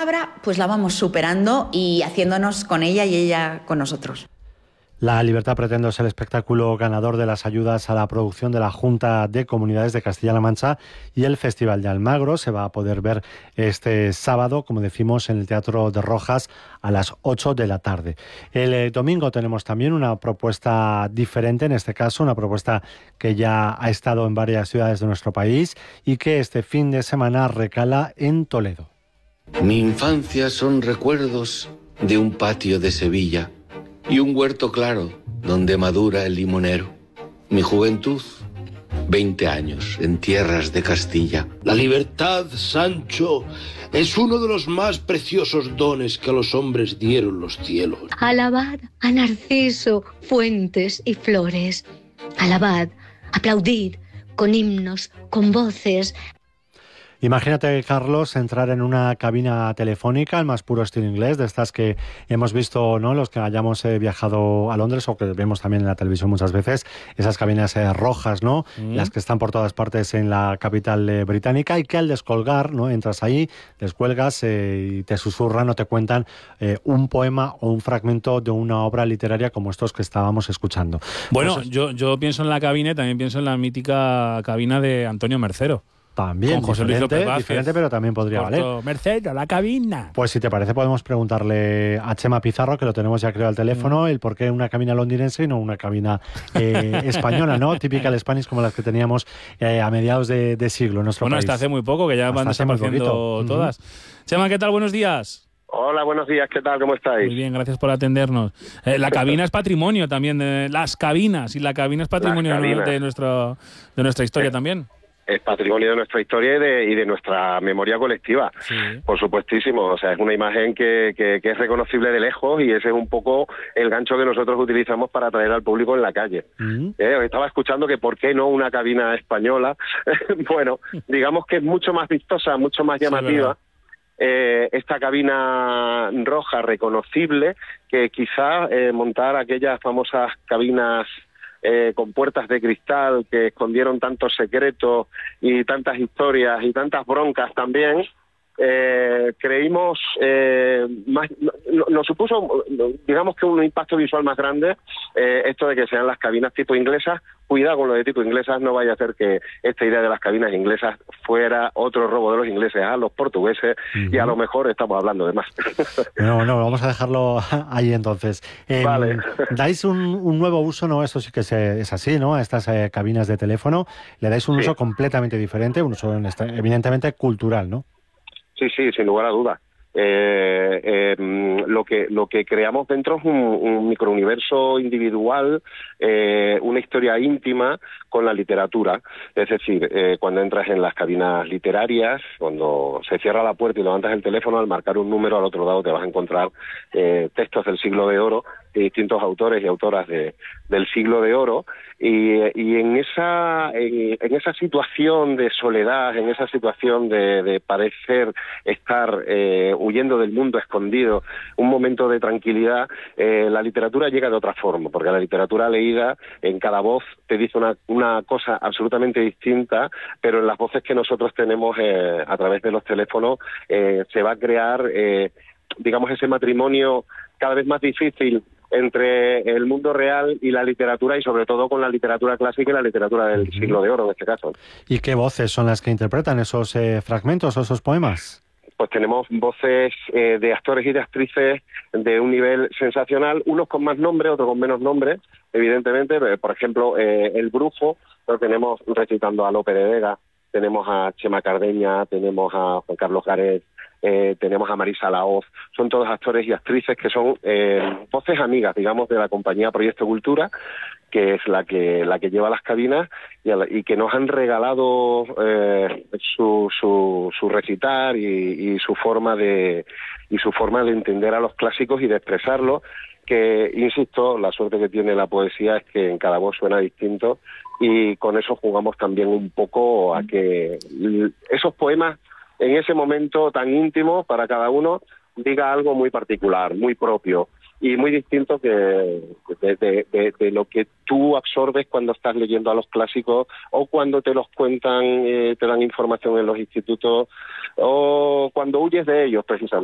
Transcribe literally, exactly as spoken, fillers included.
palabra pues la vamos superando y haciéndonos con ella y ella con nosotros. La Libertad Pretendo es el espectáculo ganador de las ayudas a la producción de la Junta de Comunidades de Castilla-La Mancha, y el Festival de Almagro se va a poder ver este sábado, como decimos, en el Teatro de Rojas a las ocho de la tarde. El eh, domingo tenemos también una propuesta diferente, en este caso una propuesta que ya ha estado en varias ciudades de nuestro país y que este fin de semana recala en Toledo. Mi infancia son recuerdos de un patio de Sevilla y un huerto claro donde madura el limonero. Mi juventud, veinte años en tierras de Castilla. La libertad, Sancho, es uno de los más preciosos dones que a los hombres dieron los cielos. Alabad a Narciso, fuentes y flores. Alabad, aplaudid, con himnos, con voces. Imagínate, Carlos, entrar en una cabina telefónica, al más puro estilo inglés, de estas que hemos visto, ¿no?, los que hayamos eh, viajado a Londres, o que vemos también en la televisión muchas veces, esas cabinas eh, rojas, ¿no?, mm. las que están por todas partes en la capital eh, británica, y que al descolgar, ¿no?, entras ahí, descuelgas eh, y te susurran o te cuentan eh, un poema o un fragmento de una obra literaria como estos que estábamos escuchando. Bueno, pues, yo, yo pienso en la cabina y también pienso en la mítica cabina de Antonio Mercero. También, con José diferente, Luis López diferente, pero también podría Corto, valer. Mercedes, la cabina. Pues si te parece podemos preguntarle a Chema Pizarro, que lo tenemos ya creo al teléfono, mm. el por qué una cabina londinense y no una cabina eh, española, ¿no? Típica del Spanish, como las que teníamos eh, a mediados de, de siglo en nuestro bueno, país. Bueno, hasta hace muy poco, que ya hasta van desapareciendo todas. Uh-huh. Chema, ¿qué tal? Buenos días. Hola, buenos días, ¿qué tal? ¿Cómo estáis? Muy bien, gracias por atendernos. Eh, la cabina es patrimonio también, de las cabinas, y la cabina es patrimonio de, de, nuestro, de nuestra historia eh. también. Es patrimonio de nuestra historia y de, y de nuestra memoria colectiva, sí. Por supuestísimo. O sea, es una imagen que, que, que es reconocible de lejos, y ese es un poco el gancho que nosotros utilizamos para atraer al público en la calle. Uh-huh. Eh, estaba escuchando que por qué no una cabina española. Bueno, digamos que es mucho más vistosa, mucho más llamativa. Sí, Eh, esta cabina roja reconocible, que quizá eh, montar aquellas famosas cabinas Eh, con puertas de cristal que escondieron tantos secretos y tantas historias y tantas broncas también, eh, creímos, eh, más, no, nos supuso, digamos que un impacto visual más grande, eh, esto de que sean las cabinas tipo inglesas. Cuidado con lo de tipo inglesas, no vaya a ser que esta idea de las cabinas inglesas fuera otro robo de los ingleses a los portugueses, uh-huh. y a lo mejor estamos hablando de más. No, no, vamos a dejarlo ahí entonces. Eh, vale. Dais un, un nuevo uso, ¿no? Esto sí que se, es así, ¿no? A estas eh, cabinas de teléfono, le dais un sí. uso completamente diferente, un uso evidentemente cultural, ¿no? Sí, sí, sin lugar a dudas. Eh, eh, lo que lo que creamos dentro es un, un microuniverso individual, eh, una historia íntima con la literatura. Es decir, eh, cuando entras en las cabinas literarias, cuando se cierra la puerta y levantas el teléfono, al marcar un número al otro lado te vas a encontrar eh, textos del siglo de oro, de distintos autores y autoras de, del siglo de oro, y, y en esa en, en esa situación de soledad, en esa situación de, de parecer estar eh, huyendo del mundo escondido, un momento de tranquilidad, eh, la literatura llega de otra forma, porque la literatura leída en cada voz te dice una, una cosa absolutamente distinta, pero en las voces que nosotros tenemos eh, a través de los teléfonos eh, se va a crear, eh, digamos, ese matrimonio cada vez más difícil entre el mundo real y la literatura, y sobre todo con la literatura clásica y la literatura del uh-huh. siglo de oro en este caso. ¿Y qué voces son las que interpretan esos eh, fragmentos o esos poemas? Pues tenemos voces eh, de actores y de actrices de un nivel sensacional, unos con más nombre, otros con menos nombre, evidentemente. Por ejemplo, eh, El Brujo, lo tenemos recitando a Lope de Vega, tenemos a Chema Cardeña, tenemos a Juan Carlos Garet, eh, tenemos a Marisa Laoz. Son todos actores y actrices que son eh, voces amigas, digamos, de la compañía Proyecto Cultura, que es la que la que lleva las cabinas y, a la, y que nos han regalado eh, su, su su recitar y, y su forma de y su forma de entender a los clásicos y de expresarlo, que, insisto, la suerte que tiene la poesía es que en cada voz suena distinto, y con eso jugamos también un poco a que esos poemas en ese momento tan íntimo para cada uno diga algo muy particular, muy propio y muy distinto que de, de, de, de lo que tú absorbes cuando estás leyendo a los clásicos, o cuando te los cuentan, eh, te dan información en los institutos, o cuando huyes de ellos precisamente.